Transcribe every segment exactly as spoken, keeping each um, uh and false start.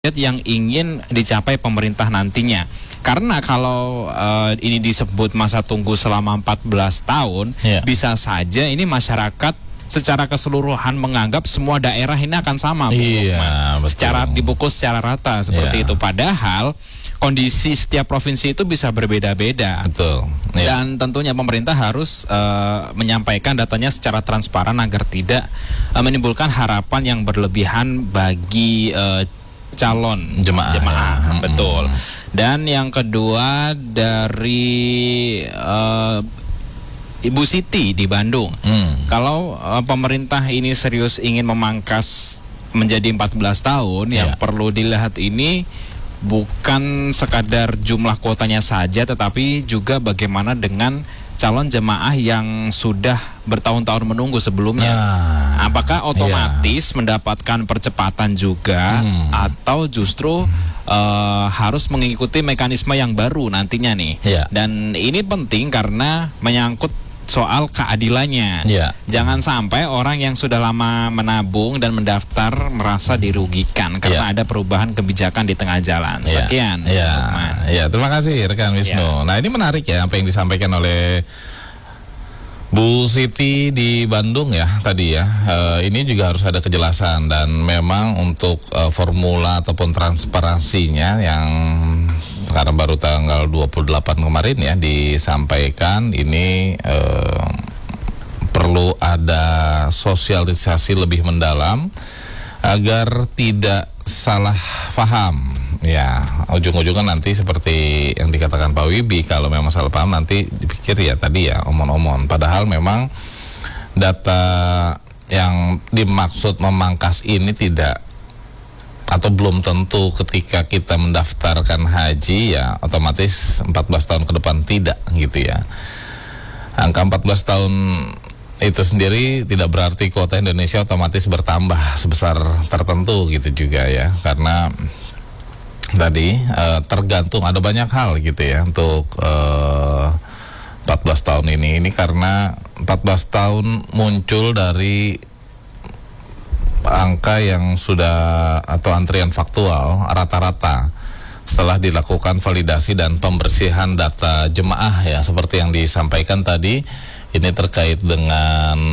yang ingin dicapai pemerintah nantinya. Karena kalau uh, ini disebut masa tunggu selama empat belas tahun, yeah. bisa saja ini masyarakat secara keseluruhan menganggap semua daerah ini akan sama, Bu yeah, Lukman. Secara dipukul secara rata seperti yeah. itu. Padahal kondisi setiap provinsi itu bisa berbeda-beda. Betul. Yeah. Dan tentunya pemerintah harus uh, menyampaikan datanya secara transparan agar tidak uh, menimbulkan harapan yang berlebihan bagi uh, calon jemaah, jemaah ya. Betul. Dan yang kedua dari uh, Ibu Siti di Bandung. Hmm. Kalau uh, pemerintah ini serius ingin memangkas menjadi empat belas tahun, ya. yang perlu dilihat ini bukan sekadar jumlah kuotanya saja, tetapi juga bagaimana dengan calon jemaah yang sudah bertahun-tahun menunggu sebelumnya. Nah, apakah otomatis iya. mendapatkan percepatan juga hmm. atau justru uh, harus mengikuti mekanisme yang baru nantinya nih. Iya. Dan ini penting karena menyangkut soal keadilannya. Yeah. Jangan sampai orang yang sudah lama menabung dan mendaftar merasa dirugikan karena yeah. ada perubahan kebijakan di tengah jalan. Yeah. Sekian. Ya, yeah. yeah, terima kasih rekan Wisnu. Yeah. Nah, ini menarik ya apa yang disampaikan oleh Bu Siti di Bandung ya tadi ya. Uh, ini juga harus ada kejelasan dan memang untuk uh, formula ataupun transparansinya yang karena baru tanggal dua puluh delapan kemarin ya disampaikan ini eh, perlu ada sosialisasi lebih mendalam agar tidak salah paham ya. Ujung-ujungnya nanti seperti yang dikatakan Pak Wibi, kalau memang salah paham nanti dipikir ya tadi ya omon-omon, padahal memang data yang dimaksud memangkas ini tidak atau belum tentu ketika kita mendaftarkan haji ya otomatis empat belas tahun ke depan tidak gitu ya. Angka empat belas tahun itu sendiri tidak berarti kuota Indonesia otomatis bertambah sebesar tertentu gitu juga ya, karena tadi eh, tergantung ada banyak hal gitu ya untuk eh, empat belas tahun ini. Ini karena empat belas tahun muncul dari angka yang sudah atau antrian faktual rata-rata setelah dilakukan validasi dan pembersihan data jemaah ya, seperti yang disampaikan tadi ini terkait dengan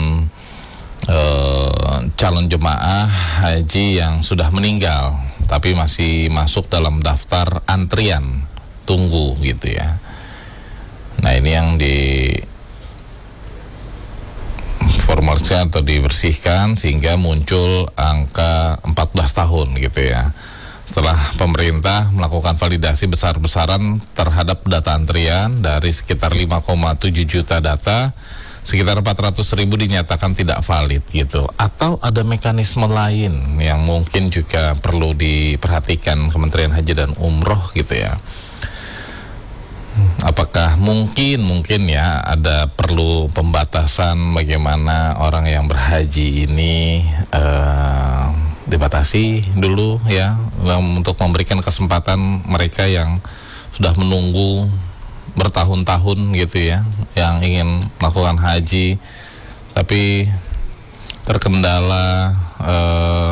eh, calon jemaah haji yang sudah meninggal tapi masih masuk dalam daftar antrian tunggu gitu ya. Nah, ini yang di formalisasi atau dibersihkan sehingga muncul angka empat belas tahun gitu ya. Setelah pemerintah melakukan validasi besar-besaran terhadap data antrian dari sekitar lima koma tujuh juta data, sekitar empat ratus ribu dinyatakan tidak valid gitu. Atau ada mekanisme lain yang mungkin juga perlu diperhatikan Kementerian Haji dan Umroh gitu ya. Apakah mungkin mungkin ya ada perlu pembatasan bagaimana orang yang berhaji ini uh, dibatasi dulu ya untuk memberikan kesempatan mereka yang sudah menunggu bertahun-tahun gitu ya, yang ingin melakukan haji tapi terkendala uh,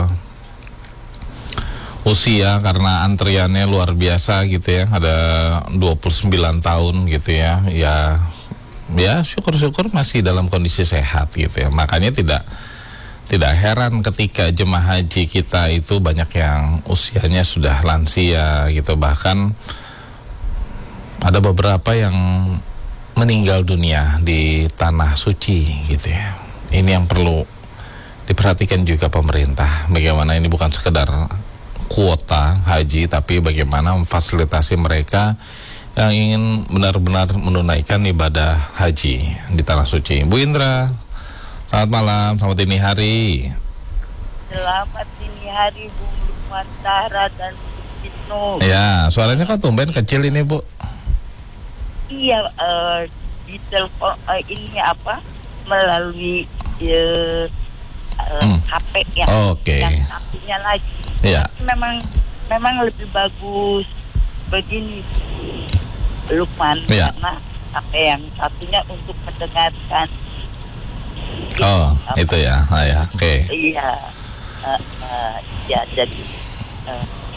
usia karena antriannya luar biasa gitu ya, ada dua puluh sembilan tahun gitu ya, ya ya syukur-syukur masih dalam kondisi sehat gitu ya. Makanya tidak tidak heran ketika jemaah haji kita itu banyak yang usianya sudah lansia gitu, bahkan ada beberapa yang meninggal dunia di tanah suci gitu ya. Ini yang perlu diperhatikan juga pemerintah, bagaimana ini bukan sekedar kuota haji tapi bagaimana memfasilitasi mereka yang ingin benar-benar menunaikan ibadah haji di tanah suci. Bu Indra, selamat malam, selamat dini hari. Selamat dini hari Bu Lukman, Tara dan Wisnu. Ya, suaranya kan tumben kecil ini Bu. Iya, uh, di telepon uh, ini apa melalui uh, uh, hmm. H P yang okay. yang satunya lagi. Ya. Memang memang lebih bagus begini Lukman ya. Karena H P yang satunya untuk mendengarkan. Oh, itu ya, ah, ya, oke. Okay. Iya, uh, uh, ya jadi uh,